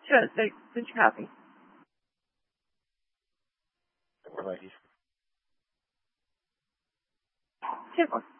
Sure, did you copy? What about you? 10-4.